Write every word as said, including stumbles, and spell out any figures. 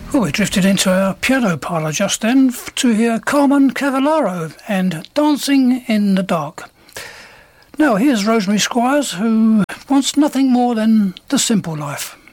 Well, we drifted into our piano parlour just then to hear Carmen Cavallaro and Dancing in the Dark. Now here's Rosemary Squires, who wants nothing more than the simple life.